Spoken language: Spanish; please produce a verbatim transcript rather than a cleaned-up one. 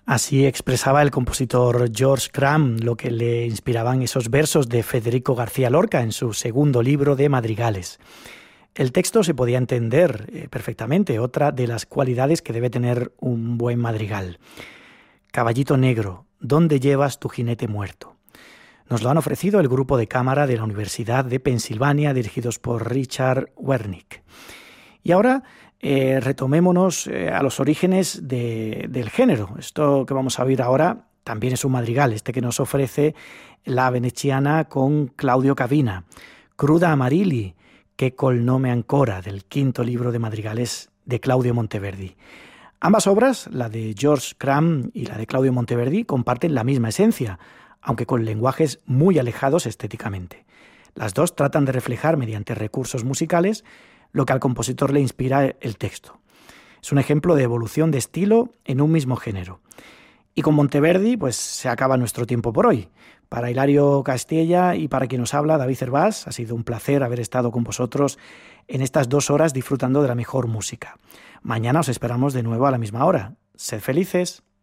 Así expresaba el compositor George Crumb lo que le inspiraban esos versos de Federico García Lorca en su segundo libro de madrigales. El texto se podía entender eh, perfectamente, otra de las cualidades que debe tener un buen madrigal. Caballito negro, ¿dónde llevas tu jinete muerto? Nos lo han ofrecido el grupo de cámara de la Universidad de Pensilvania, dirigidos por Richard Wernick. Y ahora eh, retomémonos eh, a los orígenes de, del género. Esto que vamos a oír ahora también es un madrigal, este que nos ofrece la veneciana con Claudio Cavina. Cruda Amarilli, che col nome ancora, del quinto libro de madrigales de Claudio Monteverdi. Ambas obras, la de George Crumb y la de Claudio Monteverdi, comparten la misma esencia, aunque con lenguajes muy alejados estéticamente. Las dos tratan de reflejar mediante recursos musicales lo que al compositor le inspira el texto. Es un ejemplo de evolución de estilo en un mismo género. Y con Monteverdi, pues se acaba nuestro tiempo por hoy. Para Hilario Castella y para quien nos habla, David Cervás, ha sido un placer haber estado con vosotros en estas dos horas disfrutando de la mejor música. Mañana os esperamos de nuevo a la misma hora. Sed felices.